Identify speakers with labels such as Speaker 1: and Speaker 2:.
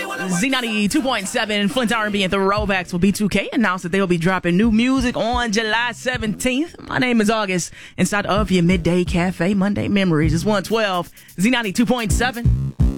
Speaker 1: Z92.7 Flint R&B and Throwbacks will B2K announced that they will be dropping new music on July 17th. My name is August, inside of your Midday Cafe Monday Memories. It's 112 Z92.7.